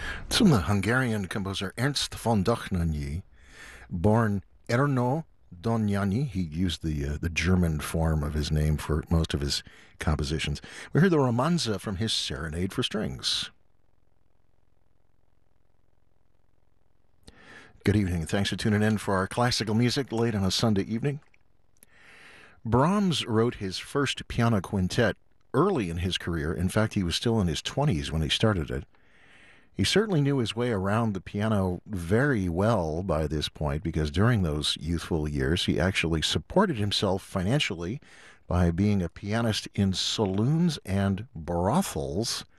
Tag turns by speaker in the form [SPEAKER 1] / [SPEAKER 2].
[SPEAKER 1] It's from the Hungarian composer Ernst von Dohnanyi, born Erno Dohnanyi. He used the German form of his name for most of his compositions. We heard the Romanza from his Serenade for Strings. Good evening. Thanks for tuning in for our classical music late on a Sunday evening. Brahms wrote his first piano quintet early in his career. In fact, he was still in his 20s when he started it. He certainly knew his way around the piano very well by this point because during those youthful years he actually supported himself financially by being a pianist in saloons and brothels